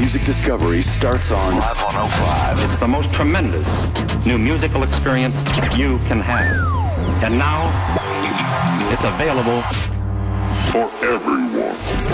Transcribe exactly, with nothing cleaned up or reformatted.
music discovery starts on Live one oh five. It's the most tremendous new musical experience you can have. And now, it's available for everyone.